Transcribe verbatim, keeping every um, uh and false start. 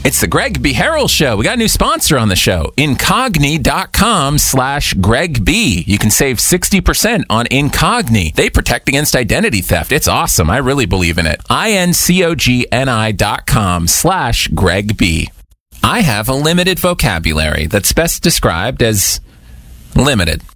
It's the Greg B. Harrell Show. We got a new sponsor on the show, Incogni.com slash Greg B. You can save sixty percent on Incogni. They protect against identity theft. It's awesome. I really believe in it. I-N-C-O-G-N-I dot com slash Greg B. I have a limited vocabulary that's best described as limited.